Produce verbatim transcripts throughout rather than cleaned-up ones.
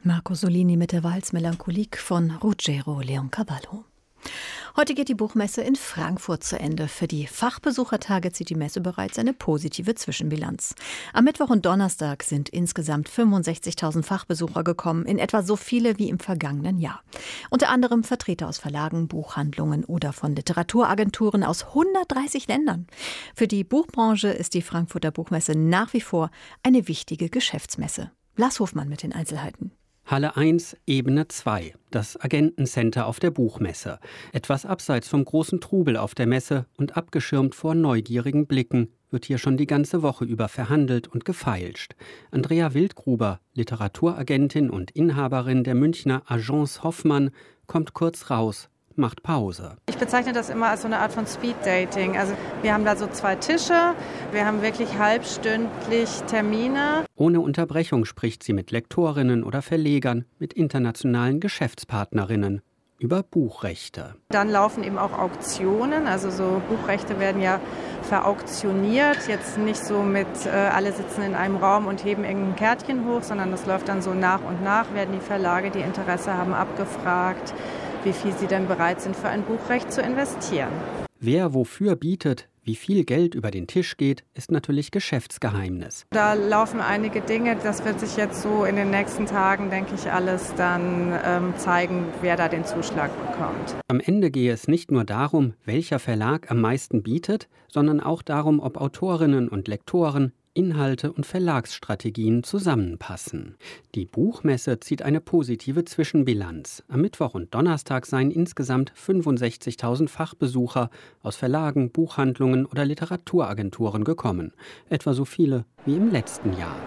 Marco Solini mit der Valse Melancholique von Ruggero Leoncavallo. Heute geht die Buchmesse in Frankfurt zu Ende. Für die Fachbesuchertage zieht die Messe bereits eine positive Zwischenbilanz. Am Mittwoch und Donnerstag sind insgesamt fünfundsechzigtausend Fachbesucher gekommen, in etwa so viele wie im vergangenen Jahr. Unter anderem Vertreter aus Verlagen, Buchhandlungen oder von Literaturagenturen aus hundertdreißig Ländern. Für die Buchbranche ist die Frankfurter Buchmesse nach wie vor eine wichtige Geschäftsmesse. Lars Hofmann mit den Einzelheiten. Halle eins, Ebene zwei, das Agentencenter auf der Buchmesse. Etwas abseits vom großen Trubel auf der Messe und abgeschirmt vor neugierigen Blicken wird hier schon die ganze Woche über verhandelt und gefeilscht. Andrea Wildgruber, Literaturagentin und Inhaberin der Münchner Agence Hoffmann, kommt kurz raus, macht Pause. Ich bezeichne das immer als so eine Art von Speed-Dating. Also wir haben da so zwei Tische, wir haben wirklich halbstündlich Termine. Ohne Unterbrechung spricht sie mit Lektorinnen oder Verlegern, mit internationalen Geschäftspartnerinnen über Buchrechte. Dann laufen eben auch Auktionen, also so Buchrechte werden ja verauktioniert, jetzt nicht so mit äh, alle sitzen in einem Raum und heben irgendein Kärtchen hoch, sondern das läuft dann so nach und nach, werden die Verlage, die Interesse haben, abgefragt, wie viel sie denn bereit sind, für ein Buchrecht zu investieren. Wer wofür bietet, wie viel Geld über den Tisch geht, ist natürlich Geschäftsgeheimnis. Da laufen einige Dinge, das wird sich jetzt so in den nächsten Tagen, denke ich, alles dann ähm, zeigen, wer da den Zuschlag bekommt. Am Ende gehe es nicht nur darum, welcher Verlag am meisten bietet, sondern auch darum, ob Autorinnen und Lektoren, Inhalte und Verlagsstrategien zusammenpassen. Die Buchmesse zieht eine positive Zwischenbilanz. Am Mittwoch und Donnerstag seien insgesamt fünfundsechzigtausend Fachbesucher aus Verlagen, Buchhandlungen oder Literaturagenturen gekommen. Etwa so viele wie im letzten Jahr.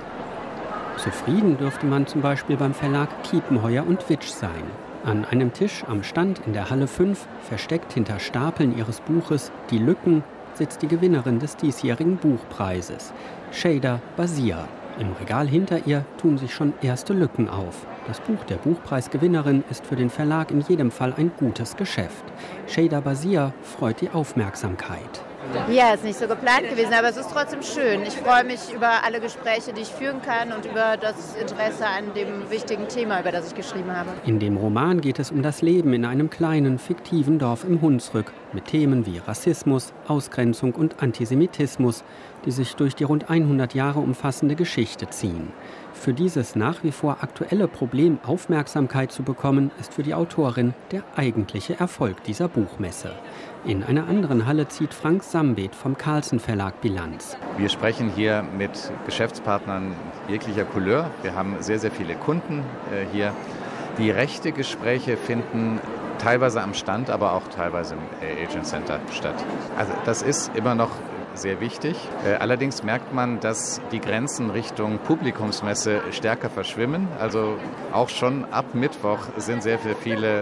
Zufrieden dürfte man zum Beispiel beim Verlag Kiepenheuer und Witsch sein. An einem Tisch am Stand in der Halle fünf, versteckt hinter Stapeln ihres Buches Die Lücken, sitzt die Gewinnerin des diesjährigen Buchpreises, Şeyda Basir. Im Regal hinter ihr tun sich schon erste Lücken auf. Das Buch der Buchpreisgewinnerin ist für den Verlag in jedem Fall ein gutes Geschäft. Şeyda Basir freut die Aufmerksamkeit. Ja, ist nicht so geplant gewesen, aber es ist trotzdem schön. Ich freue mich über alle Gespräche, die ich führen kann und über das Interesse an dem wichtigen Thema, über das ich geschrieben habe. In dem Roman geht es um das Leben in einem kleinen, fiktiven Dorf im Hunsrück mit Themen wie Rassismus, Ausgrenzung und Antisemitismus, die sich durch die rund hundert Jahre umfassende Geschichte ziehen. Für dieses nach wie vor aktuelle Problem Aufmerksamkeit zu bekommen, ist für die Autorin der eigentliche Erfolg dieser Buchmesse. In einer anderen Halle zieht Frank Sambeth vom Carlsen Verlag Bilanz. Wir sprechen hier mit Geschäftspartnern jeglicher Couleur. Wir haben sehr, sehr viele Kunden äh, hier. Die rechte Gespräche finden teilweise am Stand, aber auch teilweise im Agent Center statt. Also das ist immer noch sehr wichtig. Allerdings merkt man, dass die Grenzen Richtung Publikumsmesse stärker verschwimmen. Also auch schon ab Mittwoch sind sehr, sehr viele